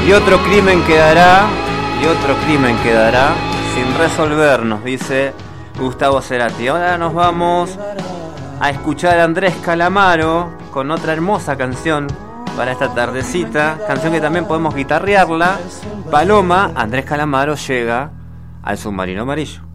Y otro crimen quedará sin resolver, nos dice Gustavo Cerati. Ahora nos vamos a escuchar a Andrés Calamaro con otra hermosa canción para esta tardecita, canción que también podemos guitarrearla. Paloma, Andrés Calamaro llega al Submarino Amarillo.